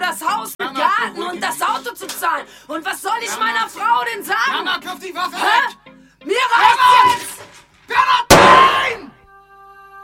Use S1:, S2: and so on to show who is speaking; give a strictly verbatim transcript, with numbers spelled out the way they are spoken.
S1: das Haus mit
S2: Mama,
S1: Garten
S2: beruhige
S1: und das
S2: dich.
S1: Auto zu zahlen. Und was soll ich
S2: Mama.
S1: meiner Frau denn sagen?
S2: Mama, kauf die Waffe
S1: Hä?
S2: weg!
S1: Mir reicht